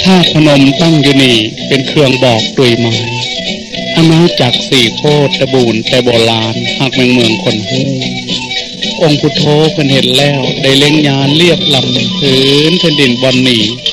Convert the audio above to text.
ถ้าพนมตั้งอยู่นี่เป็นเครื่องบอกตุยหมายอาณาจักรสี่โคตรตะบูนแต่โบราณหากเมืองคนหูองค์พุทโธเพิ่นเห็นแล้วได้เล็งยานเรียบลำพื้นแผ่นดินบอนหนี